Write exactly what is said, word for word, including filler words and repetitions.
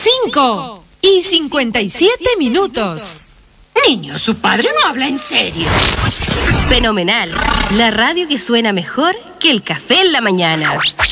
cinco y cincuenta y siete minutos. Niño, su padre no habla en serio. Fenomenal. La radio que suena mejor que el café en la mañana.